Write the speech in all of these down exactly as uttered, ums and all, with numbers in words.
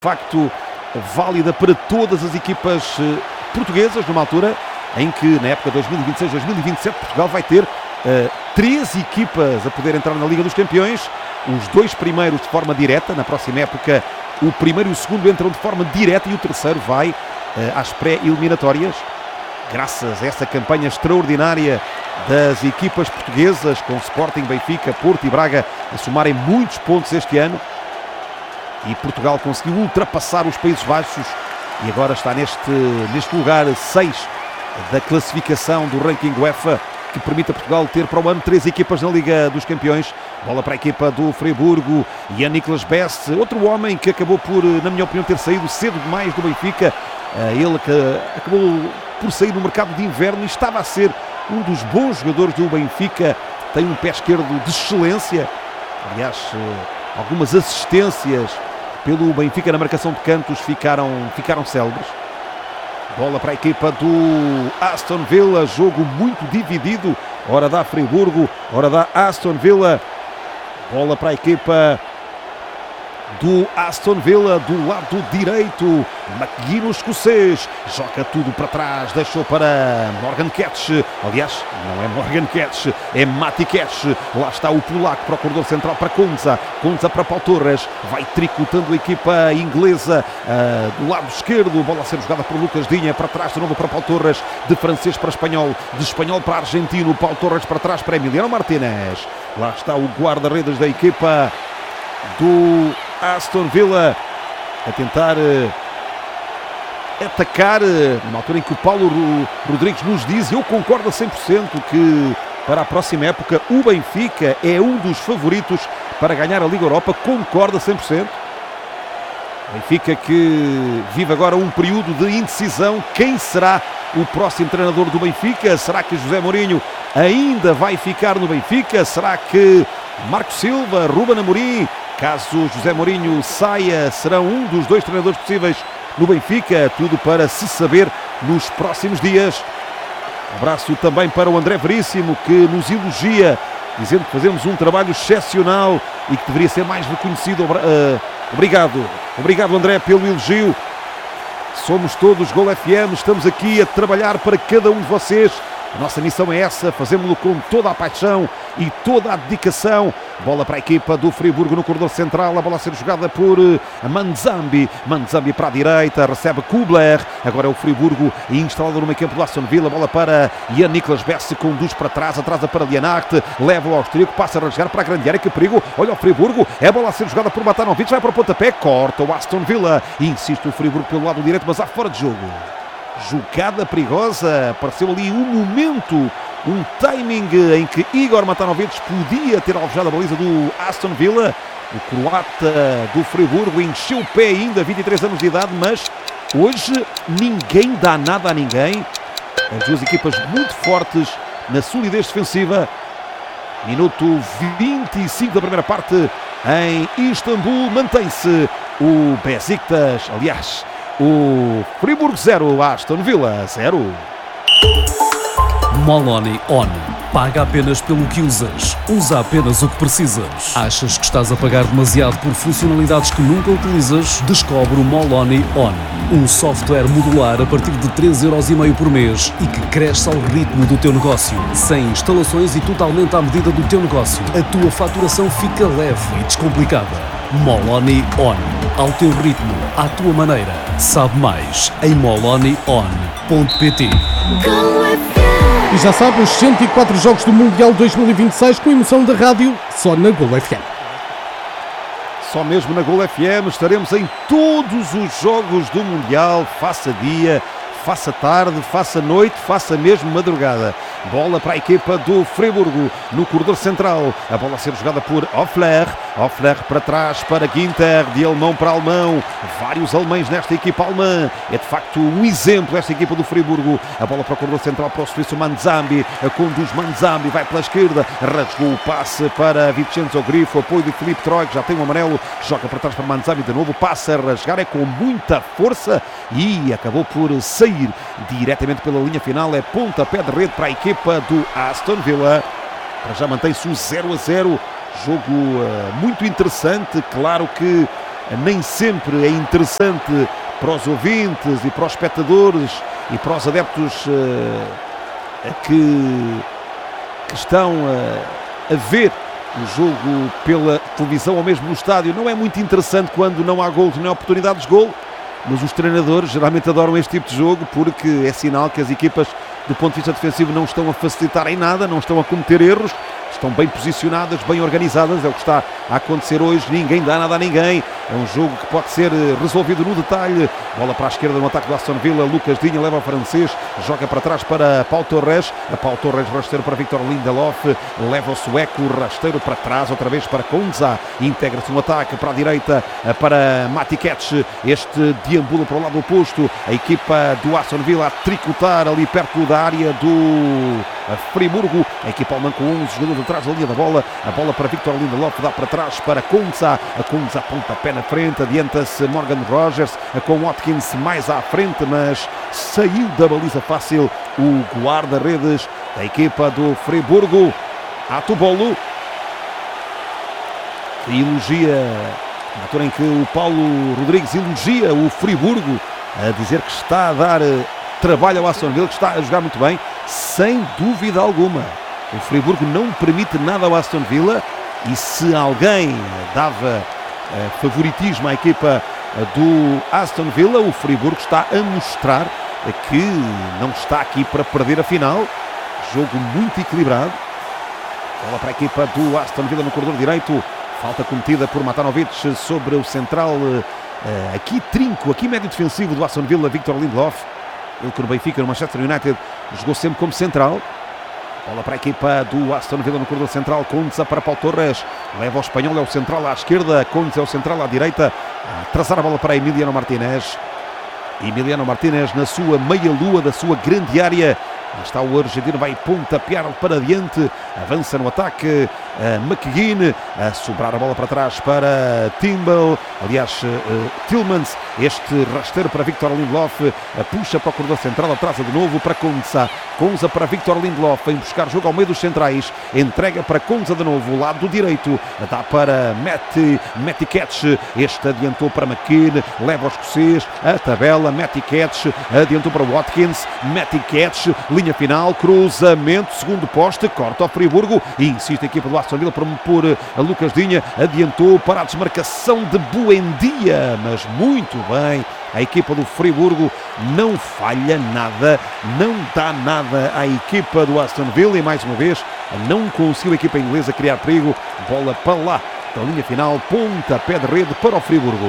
facto válida para todas as equipas portuguesas, numa altura em que, na época dois mil e vinte e seis dois mil e vinte e sete, Portugal vai ter uh, três equipas a poder entrar na Liga dos Campeões. Os dois primeiros de forma direta, na próxima época o primeiro e o segundo entram de forma direta e o terceiro vai uh, às pré-eliminatórias. Graças a essa campanha extraordinária das equipas portuguesas, com Sporting, Benfica, Porto e Braga a somarem muitos pontos este ano, e Portugal conseguiu ultrapassar os Países Baixos e agora está neste, neste lugar seis da classificação do ranking UEFA, que permite a Portugal ter para o ano três equipas na Liga dos Campeões. Bola para a equipa do Friburgo, Jan Niklas Best, outro homem que acabou por, na minha opinião, ter saído cedo demais do Benfica. Ele que acabou por sair no mercado de inverno e estava a ser um dos bons jogadores do Benfica. Tem um pé esquerdo de excelência, aliás, algumas assistências pelo Benfica na marcação de cantos ficaram, ficaram célebres. Bola para a equipa do Aston Villa, jogo muito dividido, ora dá Friburgo, ora dá Aston Villa. Bola para a equipa do Aston Villa, do lado direito, McGinn, escocês, joga tudo para trás, deixou para Morgan Ketch, aliás, não é Morgan Ketch, é Mati Ketch, lá está o polaco para o corredor central, para Konza, Konza para Pau Torres, vai tricotando a equipa inglesa uh, do lado esquerdo, bola a ser jogada por Lucas Dinha, para trás de novo para Pau Torres, de francês para espanhol, de espanhol para argentino, Pau Torres para trás para Emiliano Martínez, lá está o guarda-redes da equipa do Aston Villa a tentar uh, atacar, uh, numa altura em que o Paulo Rodrigues nos diz, eu concordo a cem por cento que para a próxima época o Benfica é um dos favoritos para ganhar a Liga Europa, concordo a cem por cento. Benfica que vive agora um período de indecisão, quem será o próximo treinador do Benfica? Será que José Mourinho ainda vai ficar no Benfica? Será que Marco Silva, Ruben Amorim, caso José Mourinho saia, serão um dos dois treinadores possíveis no Benfica? Tudo para se saber nos próximos dias. Um abraço também para o André Veríssimo, que nos elogia, dizendo que fazemos um trabalho excepcional e que deveria ser mais reconhecido. Uh, obrigado, obrigado André pelo elogio. Somos todos Gol F M, estamos aqui a trabalhar para cada um de vocês. A nossa missão é essa, fazemos-lo com toda a paixão e toda a dedicação. Bola para a equipa do Friburgo no corredor central, a bola a ser jogada por Manzambi, Manzambi para a direita, recebe Kubler, agora é o Friburgo instalado no meio campo do Aston Villa, bola para Jan Niklas Best, conduz para trás, atrasa para Lianacht, leva o austríaco, passa a rasgar para a grande área, que perigo, olha o Friburgo, é a bola a ser jogada por Matanovic, vai para o pontapé, corta o Aston Villa, insiste o Friburgo pelo lado direito, mas há fora de jogo. Jogada perigosa, apareceu ali um momento, um timing em que Igor Matanovic podia ter alvejado a baliza do Aston Villa. O croata do Friburgo encheu o pé ainda, vinte e três anos de idade, mas hoje ninguém dá nada a ninguém. As duas equipas muito fortes na solidez defensiva. Minuto vinte e cinco da primeira parte em Istambul, mantém-se o Besiktas, aliás, o Friburgo zero, Aston Villa zero. Moloni On. Paga apenas pelo que usas. Usa apenas o que precisas. Achas que estás a pagar demasiado por funcionalidades que nunca utilizas? Descobre o Moloni On. Um software modular a partir de três euros e meio por mês e que cresce ao ritmo do teu negócio. Sem instalações e totalmente à medida do teu negócio. A tua faturação fica leve e descomplicada. Moloni On. Ao teu ritmo, à tua maneira. Sabe mais em moloni on ponto pt. E já sabe, os cento e quatro jogos do Mundial dois mil e vinte e seis com emoção da rádio, só na Gol F M. Só mesmo na Gol F M estaremos em todos os jogos do Mundial, faça dia, faça tarde, faça noite, faça mesmo madrugada. Bola para a equipa do Friburgo no corredor central. A bola a ser jogada por Hoffler. Hoffler para trás para Ginter, de alemão para alemão. Vários alemães nesta equipa alemã. É de facto um exemplo esta equipa do Friburgo. A bola para o corredor central para o suíço Manzambi. Conduz Manzambi, vai pela esquerda. Rasgou o passe para Vincenzo Grifo. Apoio de Filipe Troy, que já tem um amarelo. Joga para trás para Manzambi de novo. Passa a rasgar, é com muita força. E acabou por sair diretamente pela linha final. É pontapé de rede para a equipa do Aston Villa. Já mantém-se um zero a zero. Jogo uh, muito interessante. Claro que nem sempre é interessante para os ouvintes e para os espectadores e para os adeptos uh, que, que estão uh, a ver o jogo pela televisão ou mesmo no estádio. Não é muito interessante quando não há golos nem oportunidades de gol, mas os treinadores geralmente adoram este tipo de jogo porque é sinal que as equipas, do ponto de vista defensivo, não estão a facilitar em nada, não estão a cometer erros, estão bem posicionadas, bem organizadas. É o que está a acontecer hoje. Ninguém dá nada a ninguém. É um jogo que pode ser resolvido no detalhe. Bola para a esquerda no ataque do Aston Villa. Lucas Digne leva o francês, joga para trás para Pau Torres. A Pau Torres, rasteiro para Victor Lindelof, leva o sueco, rasteiro para trás, outra vez para Konza. Integra-se no ataque para a direita para Matiketch. Este deambula para o lado oposto. A equipa do Aston Villa a tricotar ali perto da área do Friburgo. A equipa alemã com onze jogadores atrás da linha da bola. A bola para Victor Lindelof, dá para trás para Konza. A Konza aponta pé na frente, adianta-se Morgan Rogers com Watkins mais à frente, mas saiu da baliza fácil o guarda-redes da equipa do Friburgo, Atubolo, que elogia, na altura em que o Paulo Rodrigues elogia o Friburgo, a dizer que está a dar trabalho ao Aston Villa, que está a jogar muito bem, sem dúvida alguma. O Friburgo não permite nada ao Aston Villa, e se alguém dava uh, favoritismo à equipa uh, do Aston Villa, o Friburgo está a mostrar uh, que não está aqui para perder a final. Jogo muito equilibrado. Bola para a equipa do Aston Villa no corredor direito. Falta cometida por Matanovic sobre o central. Uh, uh, aqui trinco, aqui médio defensivo do Aston Villa, Victor Lindelof. Ele que no Benfica, no Manchester United, jogou sempre como central. Bola para a equipa do Aston Villa no corredor central. Konza para Pau Torres. Leva o espanhol, é o central à esquerda. Konza é o central à direita. A traçar a bola para Emiliano Martínez. Emiliano Martínez na sua meia-lua da sua grande área. Está o argentino, vai pontapear para diante. Avança no ataque. Uh, McGinn a sobrar a bola para trás para Timber. Aliás, uh, Tillmans. Este rasteiro para Victor Lindelof. Uh, puxa para o corredor central. Atrasa de novo para Konza. Konza para Victor Lindelof. Vem buscar jogo ao meio dos centrais. Entrega para Konza de novo. Lado direito. Dá para Matiketch. Este adiantou para McGinn. Leva o escocês. A tabela. Matiketch adiantou para Watkins. Matiketch. Linha final. Cruzamento. Segundo poste. Corta ao Friburgo. E insiste a equipa do Aston Villa para por a Lucas Digne. Adiantou para a desmarcação de Buendia. Mas muito bem. A equipa do Friburgo não falha nada, não dá nada à equipa do Aston Villa e mais uma vez não conseguiu a equipa inglesa criar perigo. Bola para lá da linha final, pontapé de rede para o Friburgo.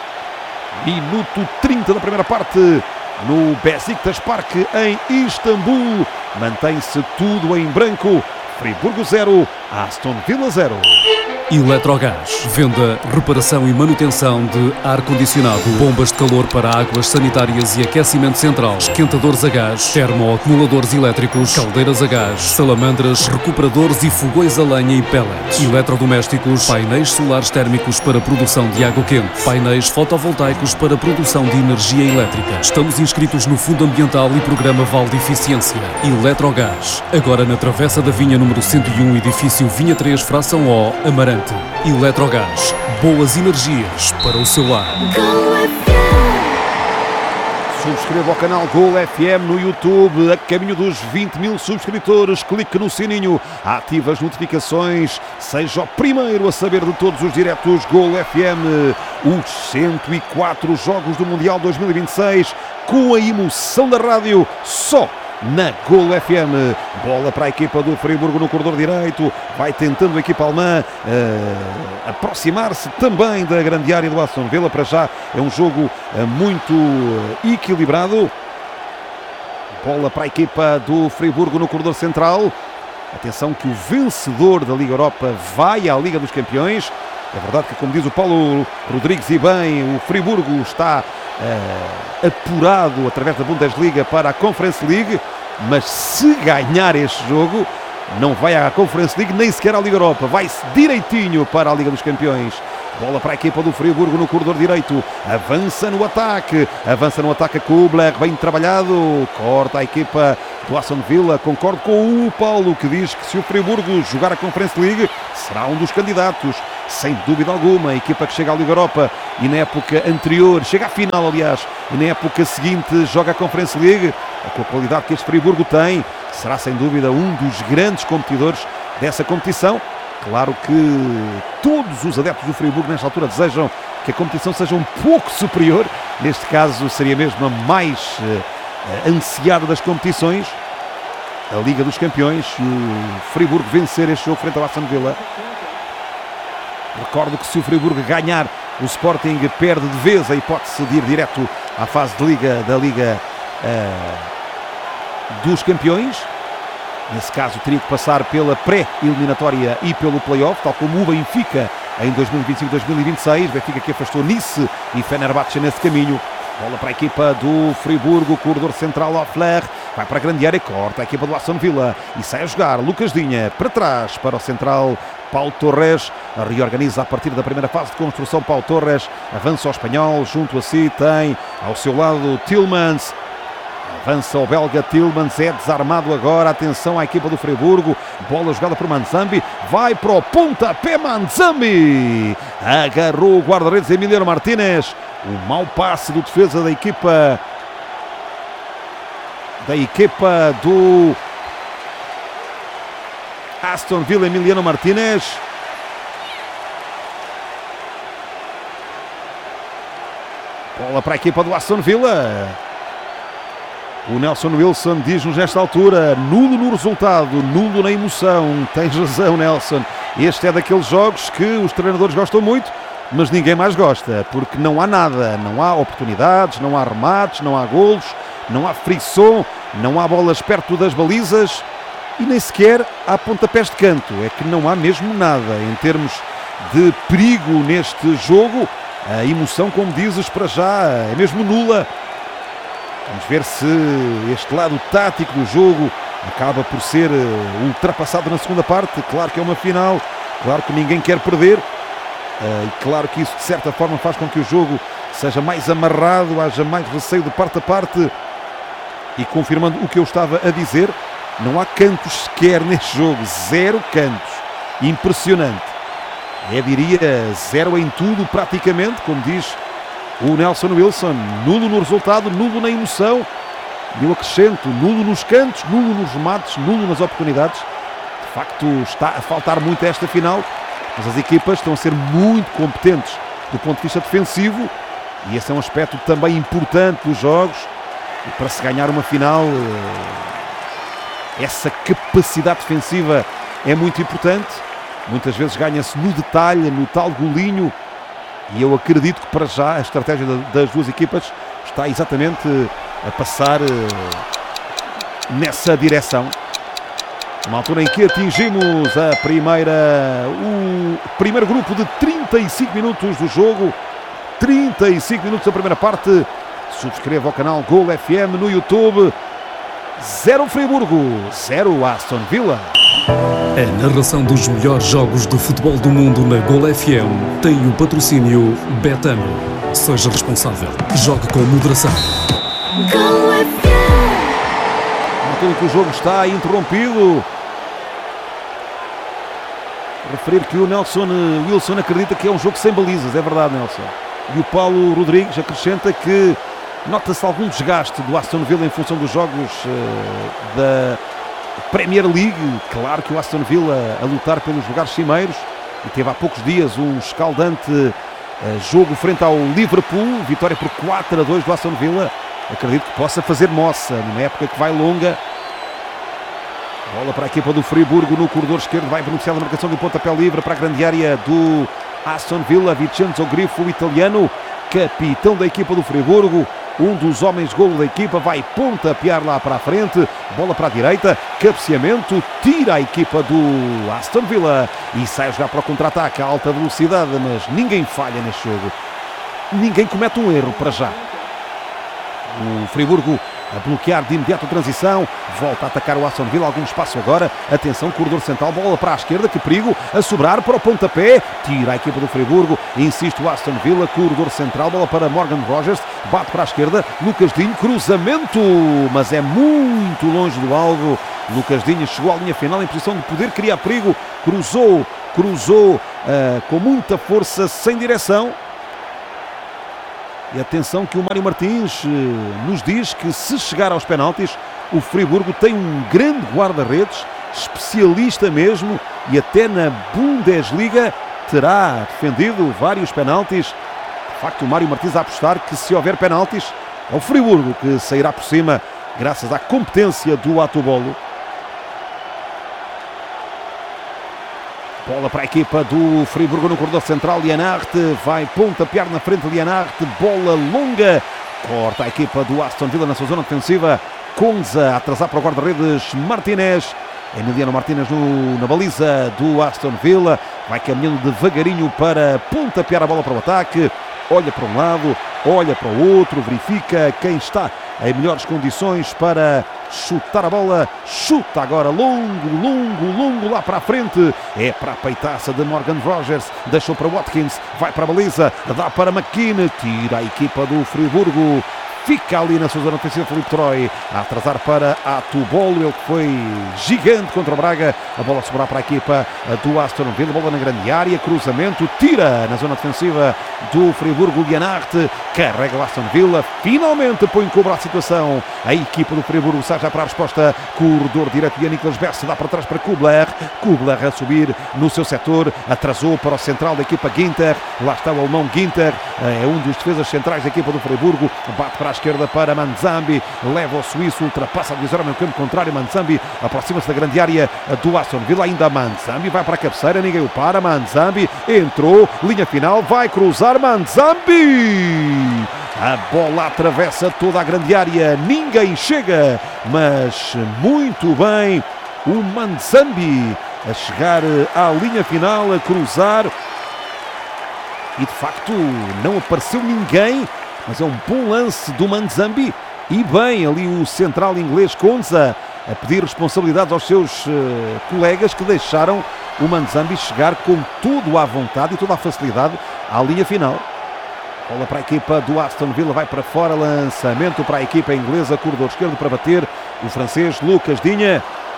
Minuto trinta da primeira parte no Besiktas Park em Istambul. Mantém-se tudo em branco. Friburgo zero, Aston Villa zero. Eletrogás. Venda, reparação e manutenção de ar-condicionado, bombas de calor para águas sanitárias e aquecimento central, esquentadores a gás, termoacumuladores elétricos, caldeiras a gás, salamandras, recuperadores e fogões a lenha e pellets, eletrodomésticos, painéis solares térmicos para produção de água quente, painéis fotovoltaicos para produção de energia elétrica. Estamos inscritos no Fundo Ambiental e Programa Val de Eficiência. Eletrogás. Agora na Travessa da Vinha número cento e um, edifício Vinha três, fração O, Amarante. Eletrogás, boas energias para o seu lar. Subscreva o canal Gol F M no YouTube, a caminho dos vinte mil subscritores. Clique no sininho, ative as notificações, seja o primeiro a saber de todos os diretos Gol F M. Os cento e quatro jogos do Mundial dois mil e vinte e seis, com a emoção da rádio, só na Gol F M. Bola para a equipa do Friburgo no corredor direito. Vai tentando a equipa alemã uh, aproximar-se também da grande área do Aston Villa. Para já é um jogo uh, muito uh, equilibrado. Bola para a equipa do Friburgo no corredor central. Atenção que o vencedor da Liga Europa vai à Liga dos Campeões. É verdade que, como diz o Paulo Rodrigues e bem, o Friburgo está Uh, apurado através da Bundesliga para a Conference League, mas se ganhar este jogo não vai à Conference League nem sequer à Liga Europa, vai-se direitinho para a Liga dos Campeões. Bola para a equipa do Friburgo no corredor direito, avança no ataque, avança no ataque a Kubler, bem trabalhado, corta a equipa do Aston Villa. Concordo com o Paulo que diz que se o Friburgo jogar a Conference League será um dos candidatos. sem dúvida alguma, a equipa que chega à Liga Europa e na época anterior, chega à final aliás, e na época seguinte joga a Conference League, com a qualidade que este Friburgo tem, será sem dúvida um dos grandes competidores dessa competição. Claro que todos os adeptos do Friburgo nesta altura desejam que a competição seja um pouco superior, neste caso seria mesmo a mais uh, ansiada das competições, a Liga dos Campeões, e o Friburgo vencer este jogo frente ao Aston Villa. Recordo que se o Friburgo ganhar, o Sporting perde de vez a hipótese de ir direto à fase de Liga, da Liga uh, dos Campeões. Nesse caso teria que passar pela pré-eliminatória e pelo play-off, tal como o Benfica em dois mil e vinte e cinco dois mil e vinte e seis. Benfica que afastou Nice e Fenerbahçe nesse caminho. Bola para a equipa do Friburgo, corredor central ao Flair, vai para a grande área, corta a equipa do Aston Villa e sai a jogar Lucas Dinha para trás para o central Paulo Torres, reorganiza a partir da primeira fase de construção. Paulo Torres avança ao espanhol, junto a si tem ao seu lado Tielemans. Avança o belga Tielemans, é desarmado agora, atenção à equipa do Friburgo, bola jogada por Manzambi, vai para o pontapé Manzambi, agarrou o guarda-redes Emiliano Martínez, o mau passe do defesa da equipa, da equipa do Aston Villa, Emiliano Martínez. Bola para a equipa do Aston Villa. O Nelson Wilson diz-nos nesta altura, nulo no resultado, nulo na emoção. Tens razão, Nelson. Este é daqueles jogos que os treinadores gostam muito, mas ninguém mais gosta, porque não há nada. Não há oportunidades, não há remates, não há golos, não há frisson, não há bolas perto das balizas e nem sequer há pontapés de canto. É que não há mesmo nada em termos de perigo neste jogo. A emoção, como dizes, para já é mesmo nula. Vamos ver se este lado tático do jogo acaba por ser ultrapassado na segunda parte. Claro que é uma final, claro que ninguém quer perder, e claro que isso de certa forma faz com que o jogo seja mais amarrado, haja mais receio de parte a parte. E confirmando o que eu estava a dizer, não há cantos sequer neste jogo, zero cantos, impressionante. É, diria, zero em tudo praticamente, como diz o Nelson Wilson, nulo no resultado, nulo na emoção, e eu acrescento, nulo nos cantos, nulo nos remates, nulo nas oportunidades. De facto está a faltar muito a esta final, mas as equipas estão a ser muito competentes do ponto de vista defensivo, e esse é um aspecto também importante dos jogos, e para se ganhar uma final, essa capacidade defensiva é muito importante. Muitas vezes ganha-se no detalhe, no tal golinho, e eu acredito que para já a estratégia das duas equipas está exatamente a passar nessa direção. Uma altura em que atingimos a primeira, o primeiro grupo de trinta e cinco minutos do jogo, trinta e cinco minutos da primeira parte. Subscreva o canal Gol F M no YouTube. Zero Friburgo, zero Aston Villa. A narração dos melhores jogos do futebol do mundo na Gol F M tem o patrocínio Betano. Seja responsável. Jogue com moderação. Gol F M. Na altura que o jogo está interrompido, referir que o Nelson Wilson acredita que é um jogo sem balizas. É verdade, Nelson. E o Paulo Rodrigues acrescenta que nota-se algum desgaste do Aston Villa em função dos jogos uh, da Premier League. Claro que o Aston Villa a lutar pelos lugares cimeiros, e teve há poucos dias um escaldante uh, jogo frente ao Liverpool, vitória por quatro a dois do Aston Villa. Acredito que possa fazer moça numa época que vai longa. Bola para a equipa do Friburgo no corredor esquerdo, vai beneficiar da marcação do pontapé livre para a grande área do Aston Villa. Vincenzo Grifo, o italiano, capitão da equipa do Friburgo, um dos homens golo da equipa, vai pontapear lá para a frente, bola para a direita, cabeceamento, tira a equipa do Aston Villa e sai a jogar para o contra-ataque a alta velocidade, mas ninguém falha neste jogo, ninguém comete um erro para já. O Friburgo a bloquear de imediato a transição, volta a atacar o Aston Villa, algum espaço agora, atenção, corredor central, bola para a esquerda, que perigo, a sobrar para o pontapé, tira a equipa do Friburgo, insiste o Aston Villa, corredor central, bola para Morgan Rogers, bate para a esquerda, Lucas Dinho, cruzamento, mas é muito longe do alvo, Lucas Digne chegou à linha final em posição de poder criar perigo, cruzou, cruzou uh, com muita força, sem direção. E atenção que o Mário Martins uh, nos diz que se chegar aos penaltis, o Friburgo tem um grande guarda-redes, especialista mesmo, e até na Bundesliga terá defendido vários penaltis. De facto, o Mário Martins a apostar que se houver penaltis, é o Friburgo que sairá por cima, graças à competência do Atubolo. Bola para a equipa do Friburgo no corredor central. Lienart vai pontapear na frente. Lienart, bola longa. Corta a equipa do Aston Villa na sua zona defensiva. Konza a atrasar para o guarda-redes Martinez. Emiliano Martínez no, na baliza do Aston Villa. Vai caminhando devagarinho para pontapear a bola para o ataque. Olha para um lado, olha para o outro, verifica quem está em melhores condições para chutar a bola. Chuta agora longo, longo, longo lá para a frente. É para a peitaça de Morgan Rogers. Deixou para Watkins, vai para a baliza, dá para McKean. Tira a equipa do Friburgo. Fica ali na sua zona defensiva Filipe Troy a atrasar para Atubolo, ele que foi gigante contra o Braga. A bola a sobrar para a equipa do Aston Villa, bola na grande área, cruzamento, tira na zona defensiva do Friburgo. Lienart carrega o Aston Villa, finalmente põe em cobra a situação. A equipa do Friburgo sai já para a resposta, corredor direto de Niklas Besse, dá para trás para Kubler. Kubler a subir no seu setor, atrasou para o central da equipa Ginter. Lá está o alemão Ginter, é um dos defesas centrais da equipa do Friburgo, bate para a esquerda para Manzambi, leva o suíço, ultrapassa a divisória no campo contrário. Manzambi aproxima-se da grande área do Aston Villa, ainda Manzambi vai para a cabeceira, ninguém o para. Manzambi entrou, linha final, vai cruzar Manzambi, a bola atravessa toda a grande área, ninguém chega, mas muito bem o Manzambi a chegar à linha final, a cruzar, e de facto não apareceu ninguém. Mas é um bom lance do Manzambi. E bem, ali o central inglês Konza a pedir responsabilidades aos seus uh, colegas que deixaram o Manzambi chegar com tudo à vontade e toda a facilidade à linha final. Bola para a equipa do Aston Villa, vai para fora, lançamento para a equipa inglesa, corredor esquerdo para bater o francês Lucas Digne.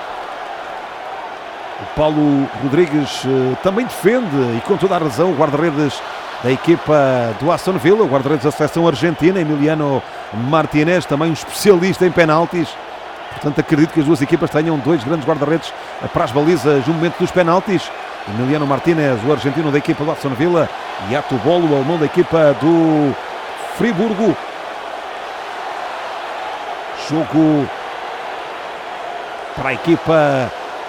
O Paulo Rodrigues uh, também defende, e com toda a razão, o guarda-redes da equipa do Aston Villa, o guarda-redes da seleção argentina, Emiliano Martínez, também um especialista em penaltis. Portanto, acredito que as duas equipas tenham dois grandes guarda-redes para as balizas no momento dos penaltis. Emiliano Martínez, o argentino da equipa do Aston Villa, e Atubolo, o alemão da equipa do Friburgo. Jogo para a equipa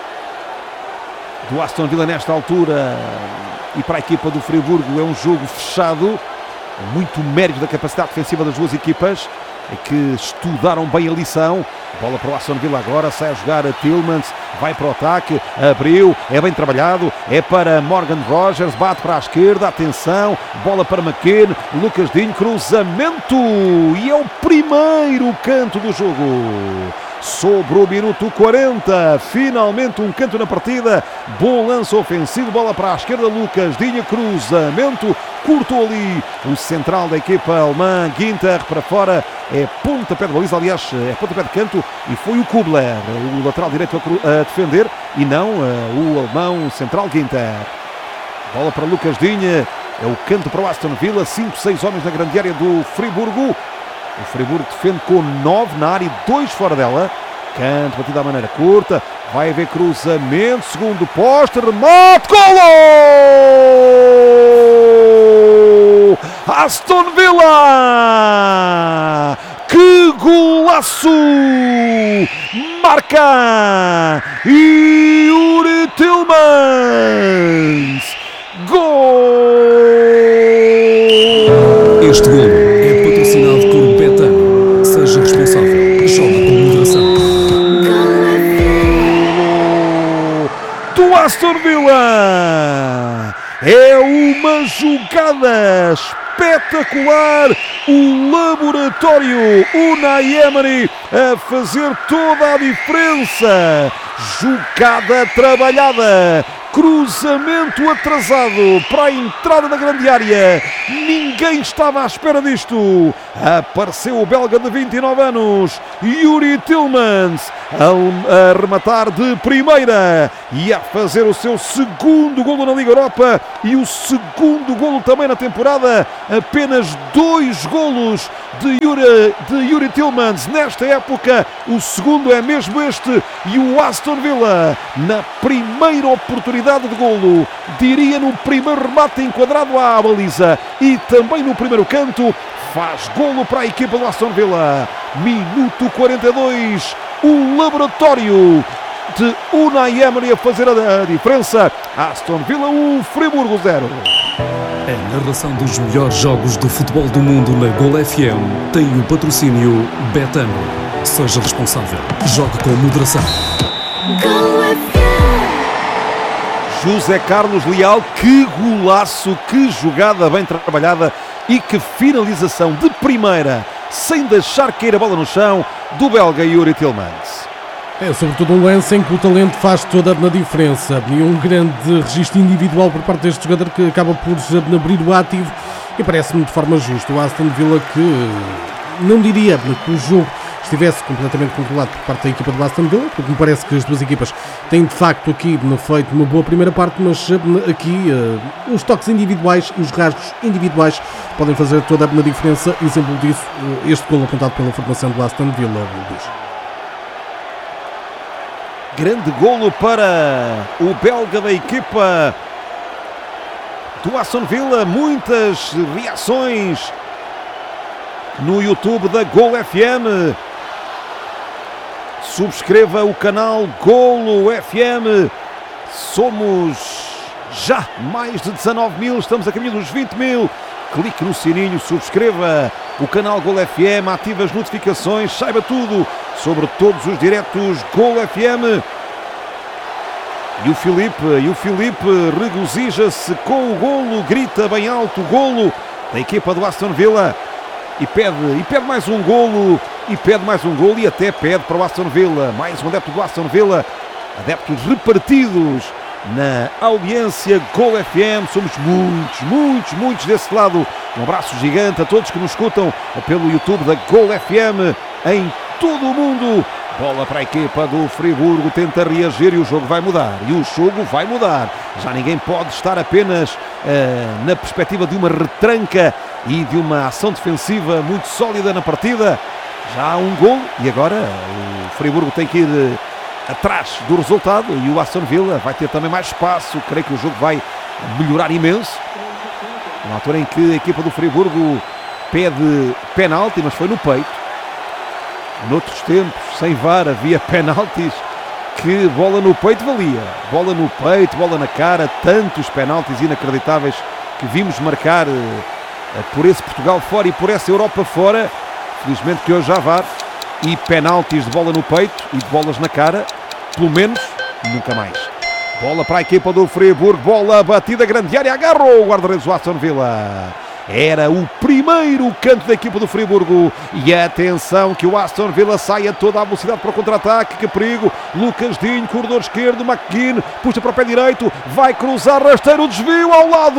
do Aston Villa nesta altura. E para a equipa do Friburgo é um jogo fechado, muito mérito da capacidade defensiva das duas equipas, que estudaram bem a lição. Bola para o Aston Villa agora, sai a jogar a Tillmans, vai para o ataque, abriu, é bem trabalhado, é para Morgan Rogers, bate para a esquerda, atenção, bola para McKean, Lucas Digne, cruzamento, e é o primeiro canto do jogo. Sobre o minuto quarenta, finalmente um canto na partida, bom lance ofensivo, bola para a esquerda, Lucas Digne, cruzamento, cortou ali o central da equipa alemã, Ginter para fora, é pontapé de baliza, aliás, é pontapé de canto, e foi o Kubler, o lateral direito a defender, e não o alemão central Ginter. Bola para Lucas Digne, é o canto para o Aston Villa, cinco, seis homens na grande área do Friburgo. O Friburgo defende com nove na área e dois fora dela. Canto, batida à maneira curta. Vai haver cruzamento. Segundo poste. Remate. Golo! Aston Villa! Que golaço! Marca! Yuri Tillmans! Gol! Este golo é patrocinado por Betano. Seja responsável. Joga com moderação. Do Aston Villa! É uma jogada espetacular. O laboratório Unai Emery a fazer toda a diferença. Jogada trabalhada cruzamento atrasado para a entrada da grande área. Ninguém estava à espera disto. Apareceu o belga de vinte e nove anos, Youri Tielemans, a, a rematar de primeira e a fazer o seu segundo golo na Liga Europa e o segundo golo também na temporada. Apenas dois golos de Youri, de Youri Tielemans nesta época. O segundo é mesmo este, e o Aston Villa, na primeira oportunidade de golo, diria no primeiro remate enquadrado à baliza e também no primeiro canto, faz golo para a equipa do Aston Villa. Minuto quarenta e dois, o laboratório de Unai Emery a fazer a diferença. Aston Villa um, Friburgo zero. A narração dos melhores jogos do futebol do mundo na Gol F M tem o patrocínio Betano. Seja responsável. Jogue com moderação. Gol F M. José Carlos Leal, que golaço, que jogada bem trabalhada e que finalização de primeira, sem deixar cair a bola no chão, do belga Youri Tielemans. É sobretudo um lance em que o talento faz toda a diferença e um grande registro individual por parte deste jogador que acaba por abrir o ativo e parece-me de forma justa. O Aston Villa, que não diria que o jogo estivesse completamente controlado por parte da equipa do Aston Villa, porque me parece que as duas equipas têm de facto aqui feito uma boa primeira parte, mas aqui uh, os toques individuais e os rasgos individuais podem fazer toda a diferença. Exemplo disso, uh, este golo apontado pela formação do Aston Villa. Grande golo para o belga da equipa do Aston Villa. Muitas reações no YouTube da Gol F M. Subscreva o canal Golo F M. Somos já mais de dezanove mil, estamos a caminho dos vinte mil. Clique no sininho, subscreva o canal Gol F M, ative as notificações, saiba tudo sobre todos os diretos Gol F M. E o Filipe, e o Filipe regozija-se com o golo, grita bem alto o golo da equipa do Aston Villa. E pede, e pede mais um golo, e pede mais um golo, e até pede para o Aston Villa, mais um adepto do Aston Villa, adeptos repartidos na audiência Gol F M, somos muitos, muitos, muitos desse lado. Um abraço gigante a todos que nos escutam pelo YouTube da Gol F M em todo o mundo. Bola para a equipa do Friburgo, tenta reagir e o jogo vai mudar, e o jogo vai mudar. Já ninguém pode estar apenas uh, na perspectiva de uma retranca e de uma ação defensiva muito sólida na partida. Já há um gol e agora o Friburgo tem que ir uh, atrás do resultado e o Aston Villa vai ter também mais espaço. Creio que o jogo vai melhorar imenso. Na altura em que a equipa do Friburgo pede penalti, mas foi no peito. Noutros tempos, sem V A R, havia penaltis que bola no peito valia. Bola no peito, bola na cara, tantos penaltis inacreditáveis que vimos marcar uh, por esse Portugal fora e por essa Europa fora. Felizmente que hoje há V A R e penaltis de bola no peito e de bolas na cara, pelo menos, nunca mais. Bola para a equipa do Friburgo, bola batida, grande área, agarrou o guarda-redes do Aston Villa. Era o primeiro canto da equipa do Friburgo. E atenção que o Aston Villa sai a toda a velocidade para o contra-ataque. Que perigo. Lucas Dinho, corredor esquerdo. McGinn puxa para o pé direito. Vai cruzar, rasteiro, desvio ao lado.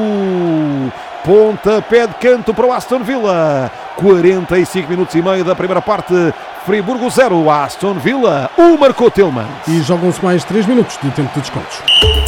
Pontapé de canto para o Aston Villa. quarenta e cinco minutos e meio da primeira parte. Friburgo zero, Aston Villa um, marcou Tielemans. E jogam-se mais três minutos de tempo de descontos.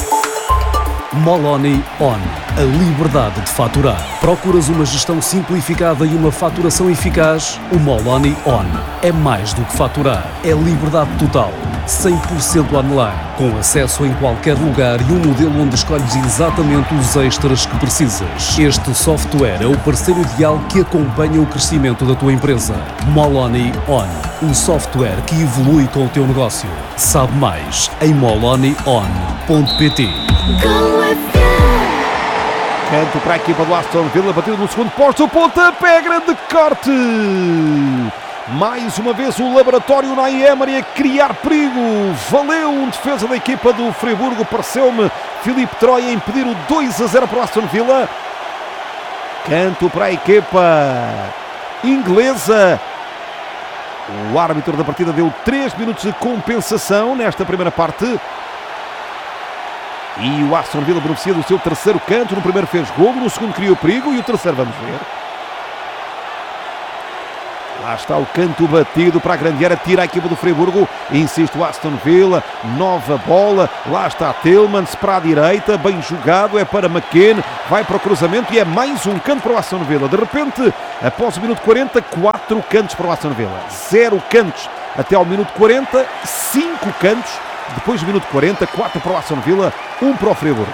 Moloni On. A liberdade de faturar. Procuras uma gestão simplificada e uma faturação eficaz? O Moloni On é mais do que faturar. É liberdade total. cem por cento online. Com acesso em qualquer lugar e um modelo onde escolhes exatamente os extras que precisas. Este software é o parceiro ideal que acompanha o crescimento da tua empresa. Moloni On. Um software que evolui com o teu negócio. Sabe mais em moloni on ponto pt. Canto para a equipa do Aston Villa, batida no segundo posto, o pontapé, grande corte. Mais uma vez o laboratório Unai Emery a criar perigo. Valeu um defesa da equipa do Friburgo, pareceu-me Filipe Troia a impedir o dois a zero para o Aston Villa. Canto para a equipa inglesa. O árbitro da partida deu três minutos de compensação nesta primeira parte. E o Aston Villa beneficia do seu terceiro canto. No primeiro fez golo, no segundo criou perigo e o terceiro vamos ver. Lá está o canto batido para a grande área, tira a equipa do Friburgo, insiste o Aston Villa, nova bola, lá está Tielemans para a direita, bem jogado, é para McKennie, vai para o cruzamento e é mais um canto para o Aston Villa. De repente, após o minuto quarenta, quatro cantos para o Aston Villa, zero cantos até ao minuto quarenta, cinco cantos, depois do minuto quarenta, quatro para o Aston Villa, um para o Friburgo.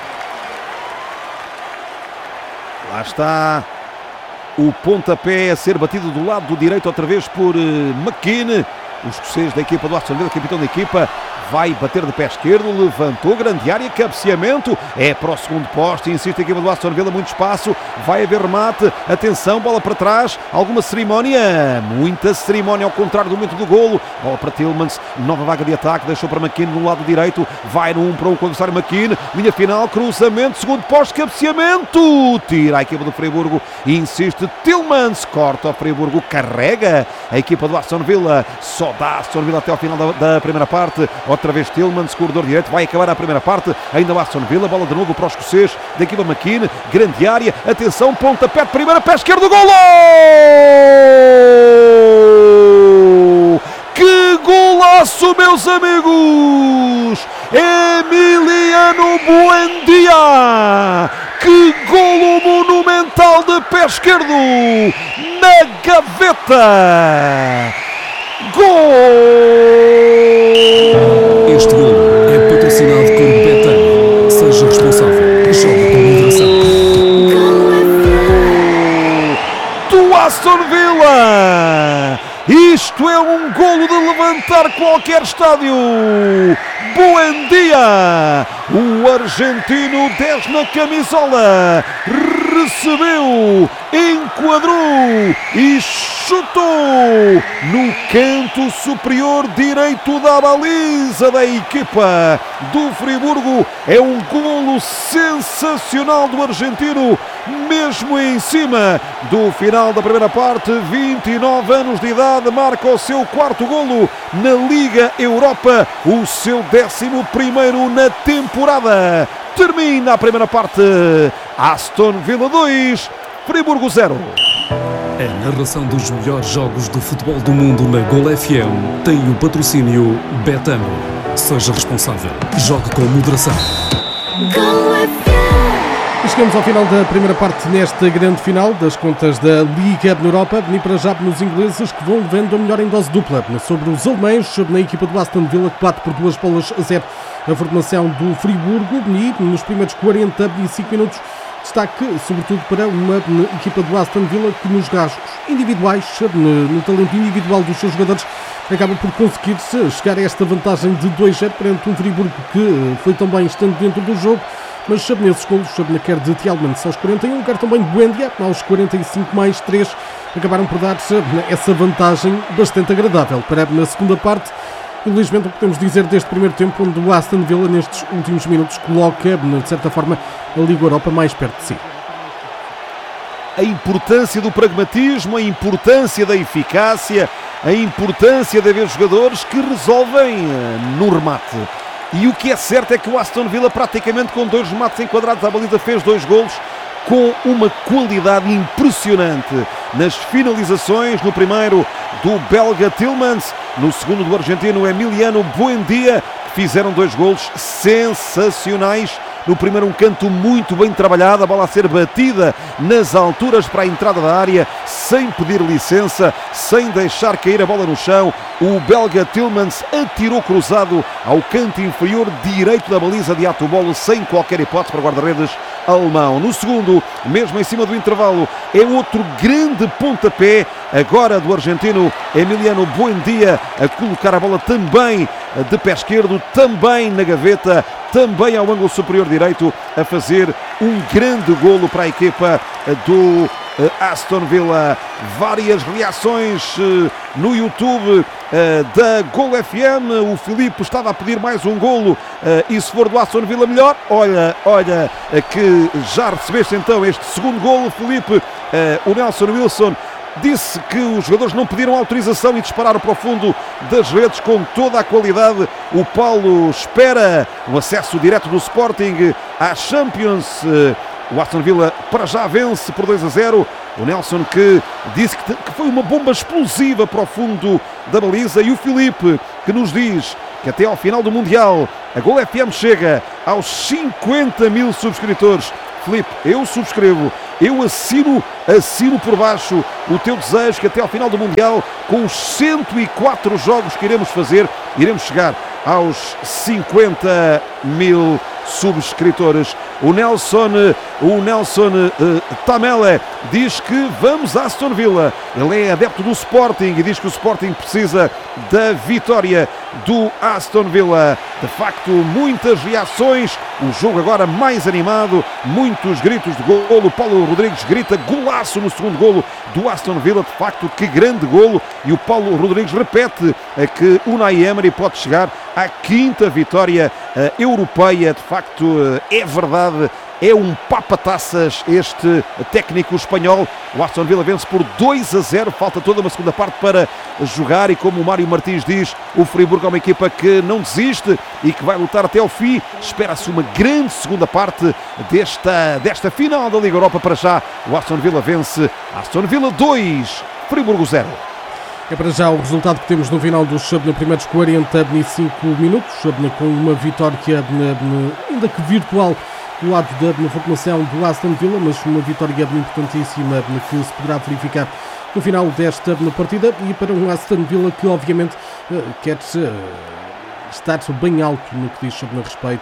Lá está o pontapé a ser batido do lado do direito outra vez por uh, McKennie. O escocês da equipa do Aston Villa, capitão da equipa, vai bater de pé esquerdo, levantou, grande área, cabeceamento, é para o segundo poste, insiste a equipa do Aston Villa, muito espaço, vai haver remate, atenção, bola para trás, alguma cerimónia, muita cerimónia ao contrário do momento do golo, bola para Tielemans, nova vaga de ataque, deixou para McKennie no lado direito, vai no um para um com o adversário McKennie, linha final, cruzamento, segundo poste, cabeceamento, tira a equipa do Friburgo, insiste Tielemans, corta o Friburgo, carrega a equipa do Aston Villa, só dá Aston Villa até ao final da, da primeira parte. Outra vez Tielemans, corredor direito, vai acabar a primeira parte, ainda o Aston Villa, bola de novo para o escocês da equipa McKennie, grande área, atenção, pontapé de primeira, pé esquerdo, golo! Que golaço, meus amigos! Emiliano Buendia! Que golo monumental de pé esquerdo na gaveta! Gol! Este gol é patrocinado por Betano. Seja responsável e jogue com moderação. Do Aston Villa! Isto é um golo de levantar qualquer estádio! Buendia! O argentino dez na camisola! Recebeu, enquadrou e chutou no canto superior direito da baliza da equipa do Friburgo. É um golo sensacional do argentino, mesmo em cima do final da primeira parte. vinte e nove anos de idade, marca o seu quarto golo na Liga Europa, o seu décimo primeiro na temporada. Termina a primeira parte. Aston Villa dois, Friburgo zero. A narração dos melhores jogos do futebol do mundo na Gol F M tem o patrocínio Betano. Seja responsável e jogue com moderação. Go F M. E chegamos ao final da primeira parte nesta grande final das contas da Liga Europa. Veni para já nos ingleses que vão levando a melhor em dose dupla sobre os alemães, sobre na equipa do Aston Villa que bate por duas bolas a zero a formação do Friburgo. E nos primeiros quarenta e cinco minutos destaque sobretudo para uma equipa do Aston Villa que nos rasgos individuais, no talento individual dos seus jogadores, acaba por conseguir chegar a esta vantagem de dois a zero perante um Friburgo que foi também estando dentro do jogo, mas nesses golos, na quer de Tielemans aos quarenta e um, quer também de Buendia aos quarenta e cinco mais três, acabaram por dar essa vantagem bastante agradável para na segunda parte. Infelizmente, o que podemos dizer deste primeiro tempo, onde o Aston Villa nestes últimos minutos coloca, de certa forma, a Liga Europa mais perto de si. A importância do pragmatismo, a importância da eficácia, a importância de haver jogadores que resolvem no remate. E o que é certo é que o Aston Villa, praticamente com dois remates enquadrados à baliza, fez dois golos com uma qualidade impressionante nas finalizações. No primeiro do belga Tielemans, no segundo do argentino Emiliano Buendia, que fizeram dois golos sensacionais. No primeiro um canto muito bem trabalhado, a bola a ser batida nas alturas para a entrada da área, sem pedir licença, sem deixar cair a bola no chão. O belga Tielemans atirou cruzado ao canto inferior direito da baliza de Atubolo, sem qualquer hipótese para o guarda-redes alemão. No segundo, mesmo em cima do intervalo, é outro grande pontapé, agora do argentino Emiliano Buendia, a colocar a bola também de pé esquerdo, também na gaveta, também ao ângulo superior direito, a fazer um grande golo para a equipa do Aston Villa. Várias reações no YouTube da Gol F M. O Filipe estava a pedir mais um golo e se for do Aston Villa melhor. Olha, olha que já recebeste então este segundo golo, Filipe. O Nelson Wilson disse que os jogadores não pediram autorização e dispararam para o fundo das redes com toda a qualidade. O Paulo espera o acesso direto do Sporting à Champions. O Aston Villa para já vence por dois a zero. O Nelson que disse que foi uma bomba explosiva para o fundo da baliza. E o Filipe que nos diz que até ao final do Mundial a Gol F M chega aos cinquenta mil subscritores. Filipe, eu subscrevo, eu assino, assino por baixo o teu desejo que até ao final do Mundial, com os cento e quatro jogos que iremos fazer, iremos chegar aos cinquenta mil subscritores. O Nelson, o Nelson uh, Tamele diz que vamos a Aston Villa. Ele é adepto do Sporting e diz que o Sporting precisa da vitória do Aston Villa. De facto, muitas reações, o jogo agora mais animado, muitos gritos de golo. Paulo Rodrigues grita golaço no segundo golo do Aston Villa. De facto, que grande golo. E o Paulo Rodrigues repete que Unai Emery pode chegar à quinta vitória uh, europeia. De facto, uh, é verdade. É um papa-taças este técnico espanhol. O Aston Villa vence por dois a zero. Falta toda uma segunda parte para jogar. E como o Mário Martins diz, o Friburgo é uma equipa que não desiste e que vai lutar até ao fim. Espera-se uma grande segunda parte desta, desta final da Liga Europa. Para já, o Aston Villa vence. Aston Villa dois, Friburgo zero. É para já o resultado que temos no final dos primeiros quarenta e cinco minutos, com uma vitória ainda que virtual do lado da formação do Aston Villa, mas uma vitória importantíssima que se poderá verificar no final desta partida, e para um Aston Villa que obviamente quer estar bem alto no que diz respeito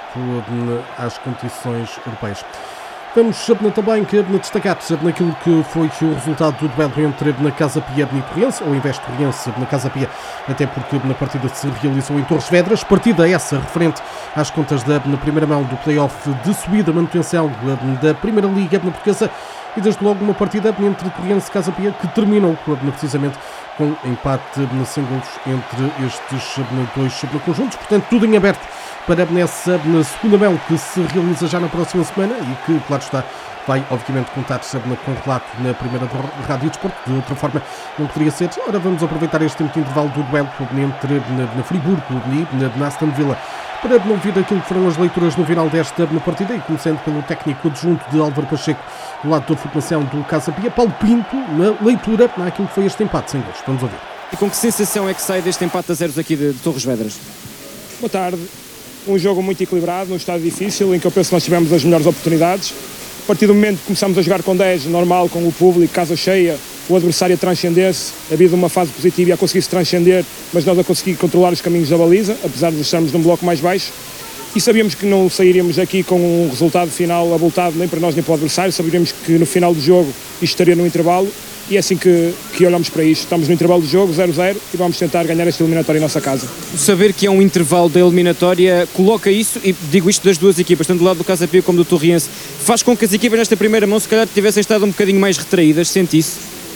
às competições europeias. Vamos também destacar naquilo que foi o resultado do duelo entre na Casa Pia e Torrense, ou Investe Torrense na Casa Pia, até porque na partida se realizou em Torres Vedras, partida essa referente às contas da na primeira mão do play-off de subida, manutenção da Primeira Liga portuguesa, e desde logo uma partida entre Torrense e Casa Pia que terminou precisamente com empate sem golos entre estes dois conjuntos, portanto tudo em aberto para nessa na segunda mão que se realiza já na próxima semana e que, claro está, vai obviamente contar com relato na primeira Rádio Desporto, de outra forma não poderia ser. Ora, vamos aproveitar este tempo de intervalo do duelo entre na, na Friburgo e na, na Aston Villa para não ouvir aquilo que foram as leituras no final desta partida, e começando pelo técnico adjunto de Álvaro Pacheco do lado da formação do Casa Pia, Paulo Pinto, na leitura naquilo que foi este empate sem gols. Vamos ouvir. E com que sensação é que sai deste empate a zeros aqui de, de Torres Vedras? Boa tarde. Um jogo muito equilibrado, num estado difícil, em que eu penso que nós tivemos as melhores oportunidades. A partir do momento que começamos a jogar com dez, normal, com o público, casa cheia, o adversário a transcender-se, havia uma fase positiva e a conseguir-se transcender, mas nós a conseguir controlar os caminhos da baliza, apesar de estarmos num bloco mais baixo. E sabíamos que não sairíamos aqui com um resultado final abultado nem para nós nem para o adversário, sabíamos que no final do jogo isto estaria no intervalo, e é assim que, que olhamos para isto. Estamos no intervalo do jogo, zero a zero, e vamos tentar ganhar esta eliminatória em nossa casa. Saber que é um intervalo da eliminatória coloca isso, e digo isto das duas equipas, tanto do lado do Casa Pia como do Torrense, faz com que as equipas nesta primeira mão se calhar tivessem estado um bocadinho mais retraídas. Sente isso?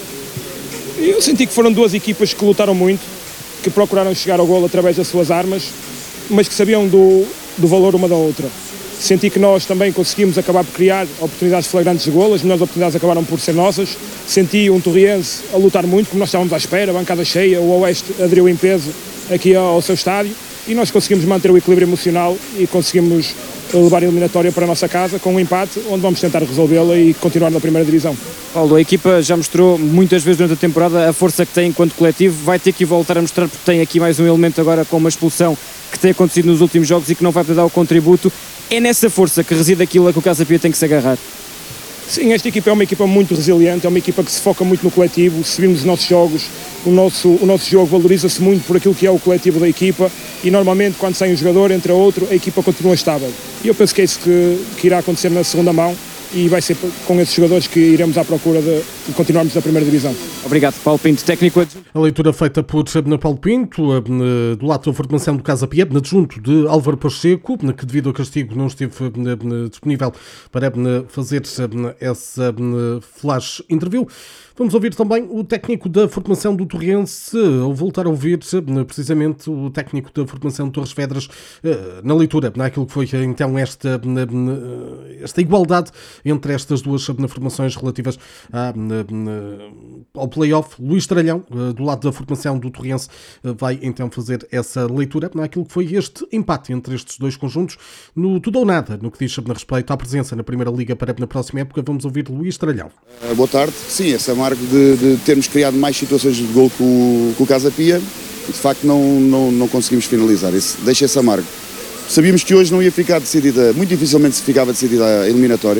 Eu senti que foram duas equipas que lutaram muito, que procuraram chegar ao golo através das suas armas, mas que sabiam do, do valor uma da outra. Senti que nós também conseguimos acabar por criar oportunidades flagrantes de golo, as melhores oportunidades acabaram por ser nossas. Senti um Torrense a lutar muito, como nós estávamos à espera, a bancada cheia, o Oeste aderiu em peso aqui ao seu estádio, e nós conseguimos manter o equilíbrio emocional e conseguimos levar a eliminatória para a nossa casa com um empate, onde vamos tentar resolvê-la e continuar na primeira divisão. Paulo, a equipa já mostrou muitas vezes durante a temporada a força que tem enquanto coletivo, vai ter que voltar a mostrar, porque tem aqui mais um elemento agora com uma expulsão que tem acontecido nos últimos jogos e que não vai poder dar o contributo. É nessa força que reside aquilo a que o Casa Pia tem que se agarrar? Sim, esta equipa é uma equipa muito resiliente, é uma equipa que se foca muito no coletivo. Se virmos os nossos jogos, o nosso, o nosso jogo valoriza-se muito por aquilo que é o coletivo da equipa, e normalmente quando sai um jogador, entra outro, a equipa continua estável. E eu penso que é isso que, que irá acontecer na segunda mão, e vai ser com esses jogadores que iremos à procura de, de continuarmos na primeira divisão. Obrigado, Paulo Pinto, técnico adjunto. A leitura feita por Paulo Pinto, do lado da formação do Casa Pia, adjunto de Álvaro Pacheco, que devido ao castigo não esteve disponível para fazer essa flash interview. Vamos ouvir também o técnico da formação do Torrense, ou voltar a ouvir precisamente o técnico da formação de Torres Vedras na leitura, naquilo que foi então esta, esta igualdade entre estas duas formações relativas à ao play-off. Luís Tralhão, do lado da formação do Torriense, vai então fazer essa leitura naquilo que foi este empate entre estes dois conjuntos, no tudo ou nada, no que diz sobre respeito à presença na Primeira Liga para na próxima época. Vamos ouvir Luís Tralhão. Uh, boa tarde. Sim, esse amargo de, de termos criado mais situações de gol com, com o Casa Pia, e de facto não, não, não conseguimos finalizar. Esse, deixa esse amargo. Sabíamos que hoje não ia ficar decidida, muito dificilmente se ficava decidida a eliminatória.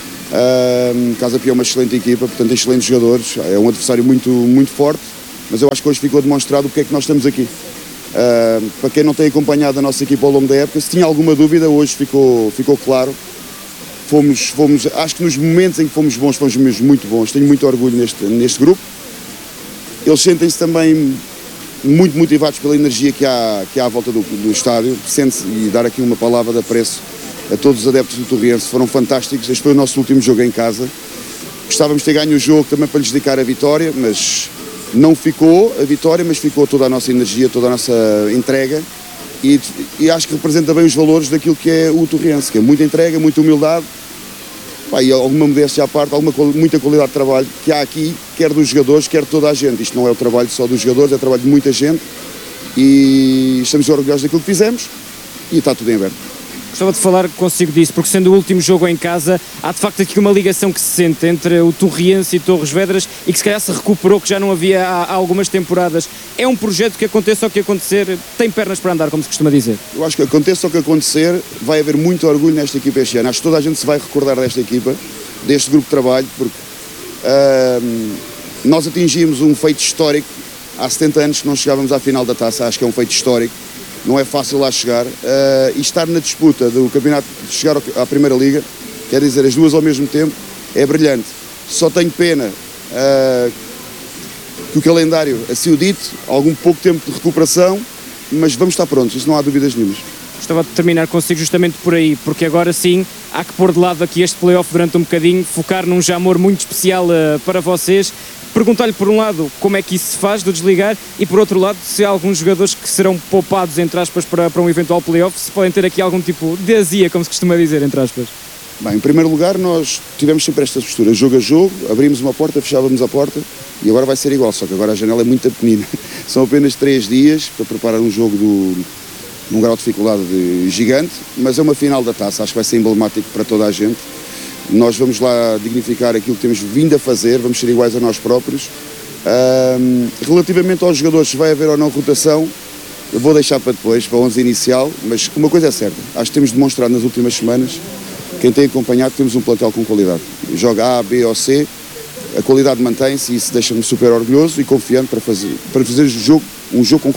Uh, Casa Pia é uma excelente equipa, portanto tem excelentes jogadores, é um adversário muito, muito forte, mas eu acho que hoje ficou demonstrado porque é que nós estamos aqui. Uh, para quem não tem acompanhado a nossa equipa ao longo da época, se tinha alguma dúvida, hoje ficou, ficou claro. Fomos, fomos, acho que nos momentos em que fomos bons, fomos mesmo muito bons. Tenho muito orgulho neste, neste grupo. Eles sentem-se também muito motivados pela energia que há, que há à volta do, do estádio. Sente-se, e dar aqui uma palavra de apreço a todos os adeptos do Torriense, foram fantásticos. Este foi o nosso último jogo em casa. Gostávamos de ter ganho o jogo também para lhes dedicar a vitória, mas não ficou a vitória, mas ficou toda a nossa energia, toda a nossa entrega. E, e acho que representa bem os valores daquilo que é o Torriense, que é muita entrega, muita humildade, pá, e alguma modéstia à parte, alguma, muita qualidade de trabalho que há aqui, quer dos jogadores, quer de toda a gente. Isto não é o trabalho só dos jogadores, é o trabalho de muita gente, e estamos orgulhosos daquilo que fizemos e está tudo em aberto. Gostava de falar consigo disso, porque sendo o último jogo em casa, há de facto aqui uma ligação que se sente entre o Torriense e Torres Vedras e que se calhar se recuperou, que já não havia há, há algumas temporadas. É um projeto que aconteça o que acontecer, tem pernas para andar, como se costuma dizer. Eu acho que aconteça o que acontecer, vai haver muito orgulho nesta equipa este ano. Acho que toda a gente se vai recordar desta equipa, deste grupo de trabalho, porque uh, nós atingimos um feito histórico. Há setenta anos que não chegávamos à final da taça, acho que é um feito histórico. Não é fácil lá chegar, uh, e estar na disputa do campeonato, de chegar à Primeira Liga, quer dizer, as duas ao mesmo tempo, é brilhante. Só tenho pena uh, que o calendário assim o dito, algum pouco tempo de recuperação, mas vamos estar prontos, isso não há dúvidas nenhumas. Gostava de terminar consigo justamente por aí, porque agora sim há que pôr de lado aqui este play-off durante um bocadinho, focar num jamor muito especial uh, para vocês. Perguntar-lhe, por um lado, como é que isso se faz do desligar, e por outro lado, se há alguns jogadores que serão poupados, entre aspas, para, para um eventual play-off, se podem ter aqui algum tipo de azia, como se costuma dizer, entre aspas. Bem, em primeiro lugar, nós tivemos sempre esta postura, jogo a jogo, abrimos uma porta, fechávamos a porta, e agora vai ser igual, só que agora a janela é muito pequenina. São apenas três dias para preparar um jogo do, num grau de dificuldade gigante, mas é uma final da taça, acho que vai ser emblemático para toda a gente. Nós vamos lá dignificar aquilo que temos vindo a fazer, vamos ser iguais a nós próprios. Um, relativamente aos jogadores, se vai haver ou não rotação, eu vou deixar para depois, para a onze inicial, mas uma coisa é certa, acho que temos demonstrado nas últimas semanas, quem tem acompanhado, que temos um plantel com qualidade. Joga A, B ou C, a qualidade mantém-se e isso deixa-me super orgulhoso e confiante para fazer, para fazer jogo, um jogo com